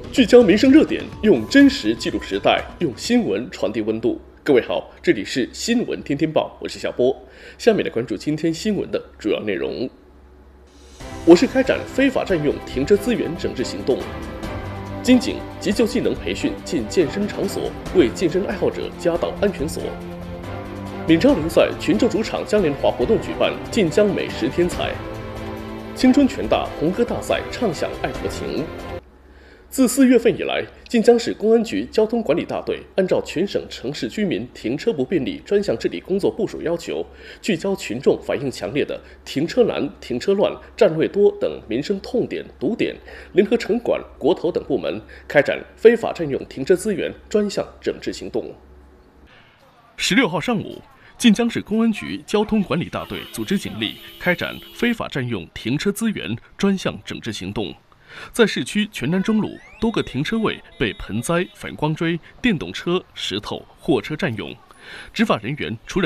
聚焦民生热点，用真实记录时代，用新闻传递温度。各位好，这里是新闻天天报，我是小波。下面来关注今天新闻的主要内容。我市开展非法占用停车资源整治行动。金警急救技能培训进健身场所，为健身爱好者加导安全锁。闽超联赛群众主场嘉年华活动举办，晋江美食天才。青春拳大红歌大赛唱响爱国情。自4月份以来，晋江市公安局交通管理大队按照全省城市居民停车不便利专项治理工作部署要求，聚焦群众反映强烈的停车难、停车乱、占位多等民生痛点、堵点，联合城管、国投等部门开展非法占用停车资源专项整治行动。16号上午，晋江市公安局交通管理大队组织警力开展非法占用停车资源专项整治行动。在市区全南中路多个停车位被盆栽、反光锥、电动车、石头、货车占用，执法人员除了